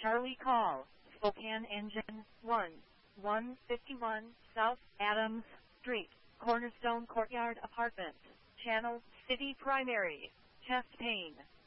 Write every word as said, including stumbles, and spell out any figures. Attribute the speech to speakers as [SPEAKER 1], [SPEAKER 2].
[SPEAKER 1] Charlie call, Spokane Engine one, one fifty-one South Adams Street, Cornerstone Courtyard Apartment, Channel City Primary, chest pain.